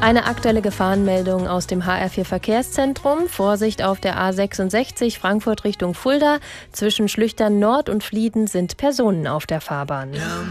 Eine aktuelle Gefahrenmeldung aus dem HR4 Verkehrszentrum. Vorsicht auf der A66 Frankfurt Richtung Fulda. Zwischen Schlüchtern Nord und Flieden sind Personen auf der Fahrbahn.